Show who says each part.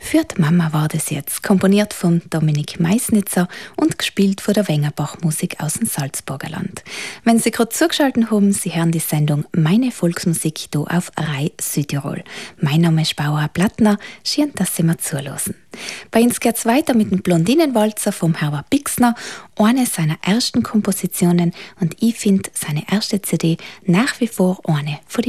Speaker 1: Für die Mama war das jetzt, komponiert von Dominik Meisnitzer und gespielt von der Wengerbach-Musik aus dem Salzburger Land. Wenn Sie gerade zugeschaltet haben, Sie hören die Sendung Meine Volksmusik hier auf RAI Südtirol. Mein Name ist Barbara Plattner, schön, dass Sie mir zuhören. Bei uns geht es weiter mit dem Blondinenwalzer vom Herbert Bixner, eine seiner ersten Kompositionen, und ich finde seine erste CD nach wie vor eine von die